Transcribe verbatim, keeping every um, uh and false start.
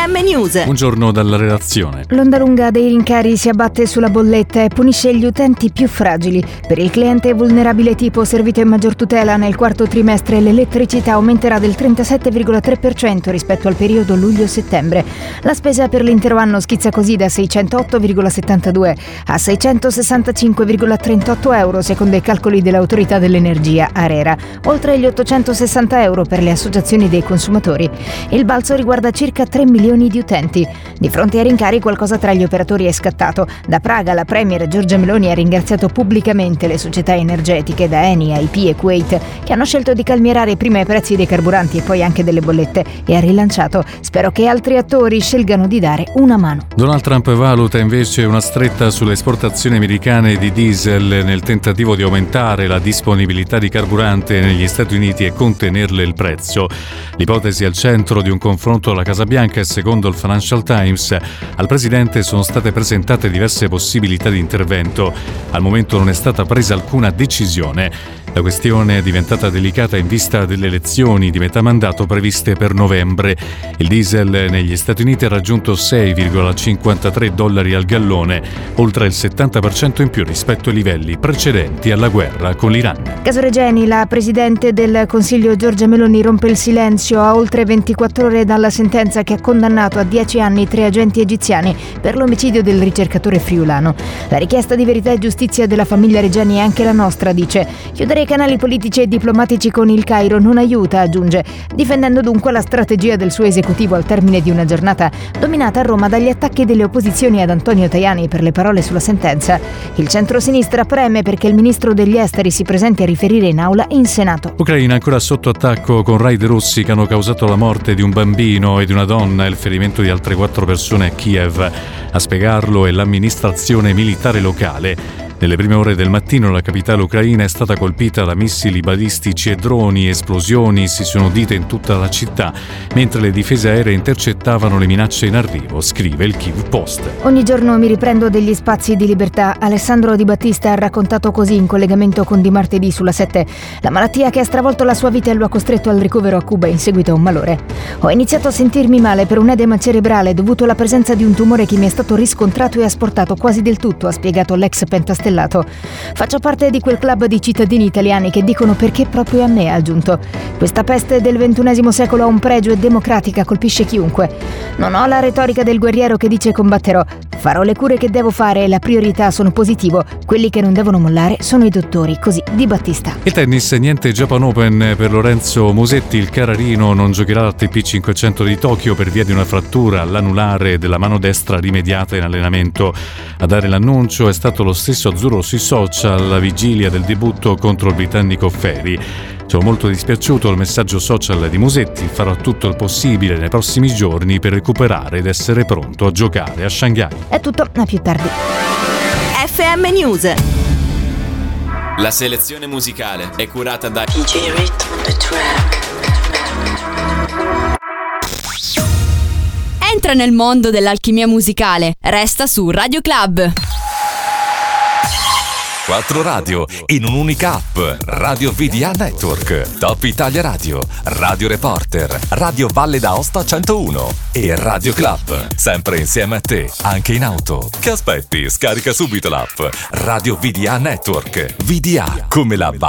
M News. Buongiorno dalla redazione. L'onda lunga dei rincari si abbatte sulla bolletta e punisce gli utenti più fragili. Per il cliente vulnerabile tipo servito in maggior tutela nel quarto trimestre l'elettricità aumenterà del trentasette virgola tre per cento rispetto al periodo luglio-settembre. La spesa per l'intero anno schizza così da seicentootto virgola settantadue a seicentosessantacinque virgola trentotto euro secondo i calcoli dell'autorità dell'energia ARERA, oltre gli ottocentosessanta euro per le associazioni dei consumatori. Il balzo riguarda circa tre milioni di utenti. Di fronte ai rincari qualcosa tra gli operatori è scattato. Da Praga la premier Giorgia Meloni ha ringraziato pubblicamente le società energetiche da Eni a I P e Kuwait che hanno scelto di calmierare prima i prezzi dei carburanti e poi anche delle bollette e ha rilanciato: spero che altri attori scelgano di dare una mano. Donald Trump valuta invece una stretta sulle esportazioni americane di diesel nel tentativo di aumentare la disponibilità di carburante negli Stati Uniti e contenerle il prezzo. L'ipotesi al centro di un confronto alla Casa Bianca e secondo il Financial Times al presidente sono state presentate diverse possibilità di intervento. Al momento non è stata presa alcuna decisione. La questione è diventata delicata in vista delle elezioni di metà mandato previste per novembre. Il diesel negli Stati Uniti ha raggiunto sei virgola cinquantatré dollari al gallone, oltre il settanta per cento in più rispetto ai livelli precedenti alla guerra con l'Iran. Caso Regeni, la presidente del Consiglio Giorgia Meloni rompe il silenzio a oltre ventiquattro ore dalla sentenza che ha condannato a dieci anni tre agenti egiziani per l'omicidio del ricercatore friulano. La richiesta di verità e giustizia della famiglia Regeni è anche la nostra, dice. Chiudere i canali politici e diplomatici con il Cairo non aiuta, aggiunge, difendendo dunque la strategia del suo esecutivo al termine di una giornata dominata a Roma dagli attacchi delle opposizioni ad Antonio Tajani per le parole sulla sentenza. Il centrosinistra preme perché il ministro degli esteri si presenti a riferire in aula in Senato. Ucraina ancora sotto attacco con raid russi che hanno causato la morte di un bambino e di una donna e il ferimento di altre quattro persone a Kiev. A spiegarlo è l'amministrazione militare locale. Nelle prime ore del mattino la capitale ucraina è stata colpita da missili balistici e droni. Esplosioni si sono udite in tutta la città, mentre le difese aeree intercettavano le minacce in arrivo, scrive il Kyiv Post. Ogni giorno mi riprendo degli spazi di libertà. Alessandro Di Battista ha raccontato così in collegamento con Di Martedì sulla sette. La malattia che ha stravolto la sua vita e lo ha costretto al ricovero a Cuba in seguito a un malore. Ho iniziato a sentirmi male per un edema cerebrale dovuto alla presenza di un tumore che mi è stato riscontrato e asportato quasi del tutto, ha spiegato l'ex pentastellato. Faccio parte di quel club di cittadini italiani che dicono perché proprio a me, ha aggiunto. Questa peste del ventunesimo secolo ha un pregio e democratica, colpisce chiunque. Non ho la retorica del guerriero che dice combatterò. Farò le cure che devo fare e la priorità sono positivo. Quelli che non devono mollare sono i dottori, così Di Battista. Il tennis, niente Japan Open per Lorenzo Musetti. Il Carrarino non giocherà l'A T P cinquecento di Tokyo per via di una frattura all'anulare della mano destra rimediata in allenamento. A dare l'annuncio è stato lo stesso azzurro sui social alla vigilia del debutto contro il britannico Ferry. Sono molto dispiaciuto il messaggio social di Musetti. Farò tutto il possibile nei prossimi giorni per recuperare ed essere pronto a giocare a Shanghai. È tutto, a più tardi. F M News. La selezione musicale è curata da D J Rhythm on the track. Entra nel mondo dell'alchimia musicale. Resta su Radio Club. Quattro radio in un'unica app. Radio V D A Network, Top Italia Radio, Radio Reporter, Radio Valle d'Aosta centouno e Radio Club. Sempre insieme a te, anche in auto. Che aspetti? Scarica subito l'app. Radio V D A Network. V D A come la